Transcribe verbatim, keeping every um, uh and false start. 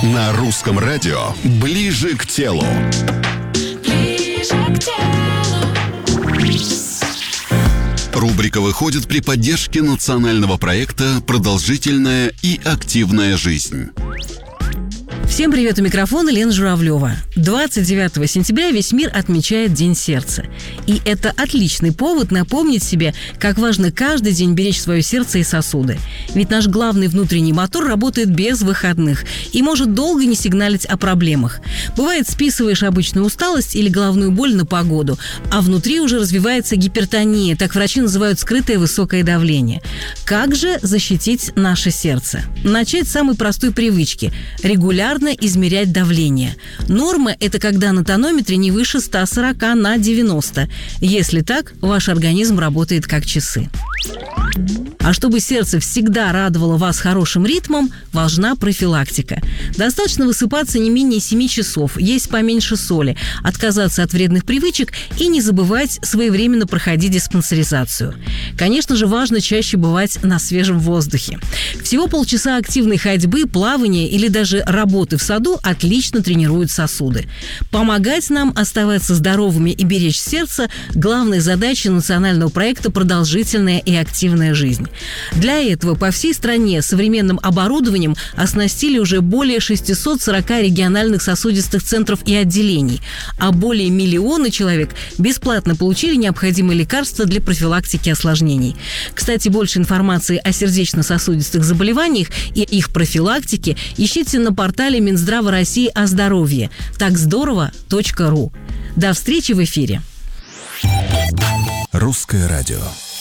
На русском радио «Ближе к телу». Ближе к телу. Рубрика выходит при поддержке национального проекта «Продолжительная и активная жизнь». Всем привет, у микрофона Лена Журавлева. двадцать девятого сентября весь мир отмечает День сердца. И это отличный повод напомнить себе, как важно каждый день беречь свое сердце и сосуды. Ведь наш главный внутренний мотор работает без выходных и может долго не сигналить о проблемах. Бывает, списываешь обычную усталость или головную боль на погоду, а внутри уже развивается гипертония, так врачи называют скрытое высокое давление. Как же защитить наше сердце? Начать с самой простой привычки – регулярно измерять давление. Норма – это когда на тонометре не выше ста сорока на девяносто. Если так, ваш организм работает как часы. А чтобы сердце всегда радовало вас хорошим ритмом, важна профилактика. Достаточно высыпаться не менее семи часов, есть поменьше соли, отказаться от вредных привычек и не забывать своевременно проходить диспансеризацию. Конечно же, важно чаще бывать на свежем воздухе. Всего полчаса активной ходьбы, плавания или даже работы в саду отлично тренируют сосуды. Помогать нам оставаться здоровыми и беречь сердце – главная задача национального проекта «Продолжительная и активная жизнь». Для этого по всей стране современным оборудованием оснастили уже более шестисот сорока региональных сосудистых центров и отделений, а более миллиона человек бесплатно получили необходимые лекарства для профилактики осложнений. Кстати, больше информации о сердечно-сосудистых заболеваниях и их профилактике ищите на портале Минздрава России о здоровье так здорово точка ру. До встречи в эфире. Русское радио.